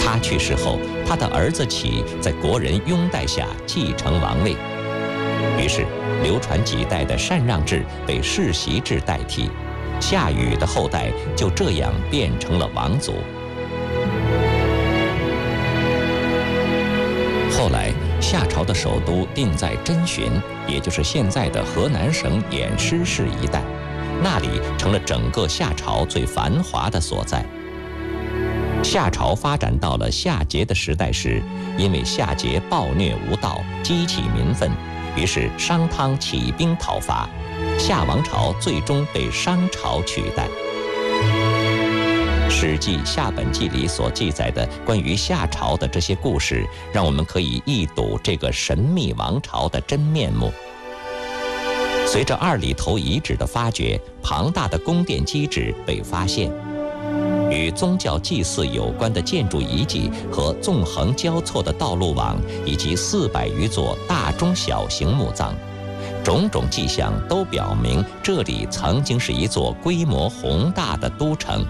他去世后，他的儿子启在国人拥戴下继承王位，于是流传几代的禅让制被世袭制代替，夏禹的后代就这样变成了王族。后来，夏朝的首都定在真寻，也就是现在的河南省偃师市一带，那里成了整个夏朝最繁华的所在。夏朝发展到了夏桀的时代时，因为夏桀暴虐无道，激起民愤，于是商汤起兵讨伐，夏王朝最终被商朝取代。《史记·夏本纪》里所记载的关于夏朝的这些故事，让我们可以一睹这个神秘王朝的真面目。随着二里头遗址的发掘，庞大的宫殿基址被发现，与宗教祭祀有关的建筑遗迹和纵横交错的道路网，以及400余座大中小型墓葬，种种迹象都表明这里曾经是一座规模宏大的都城。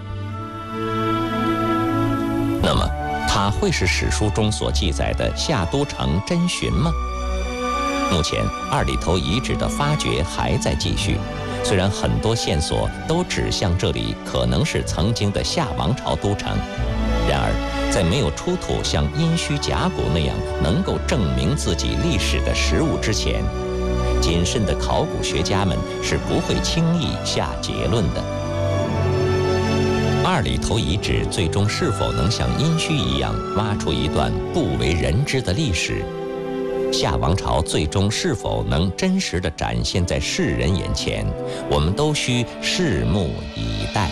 那么，它会是史书中所记载的夏都城真寻吗？目前，二里头遗址的发掘还在继续，虽然很多线索都指向这里可能是曾经的夏王朝都城，然而，在没有出土像殷墟甲骨那样能够证明自己历史的实物之前，谨慎的考古学家们是不会轻易下结论的。二里头遗址最终是否能像殷墟一样挖出一段不为人知的历史？夏王朝最终是否能真实地展现在世人眼前？我们都需拭目以待。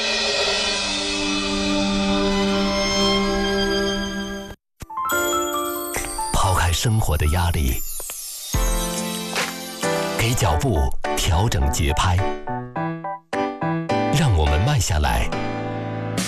抛开生活的压力，给脚步调整节拍，让我们慢下来，